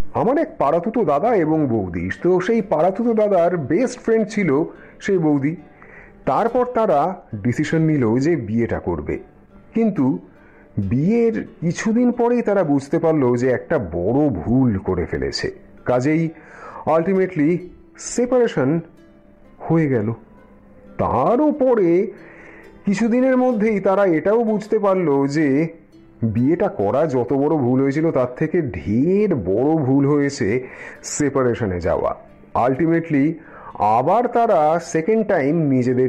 আমার এক পাড়াতুতো দাদা এবং বৌদি, তো সেই পাড়াতুতো দাদার বেস্ট ফ্রেন্ড ছিল সেই বৌদি। তারপর তারা ডিসিশন নিল যে বিয়েটা করবে। কিন্তু বিয়ের কিছুদিন পরেই তারা বুঝতে পারলো যে একটা বড় ভুল করে ফেলেছে। কাজেই আলটিমেটলি সেপারেশন হয়ে গেল। তারও পরে কিছুদিনের মধ্যেই তারা এটাও বুঝতে পারলো যে বিয়েটা করা যত বড় ভুল হয়েছিল তার থেকে ঢের বড় ভুল হয়েছে সেপারেশনে যাওয়া। আলটিমেটলি আবার তারা সেকেন্ড টাইম নিজেদের